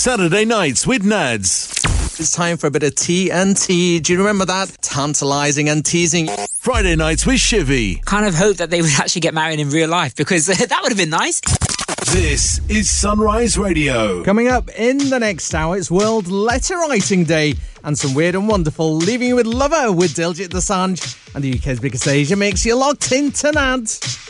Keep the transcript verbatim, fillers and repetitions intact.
Saturday Nights with Nads. It's time for a bit of T N T. Do you remember that? Tantalising and teasing. Friday Nights with Shivy. Kind of hope that they would actually get married in real life, because uh, that would have been nice. This is Sunrise Radio. Coming up in the next hour, it's World Letter Writing Day and some weird and wonderful. Leaving you with Lover with Diljit Dosanjh, and the U K's biggest Asia makes you locked into Nads.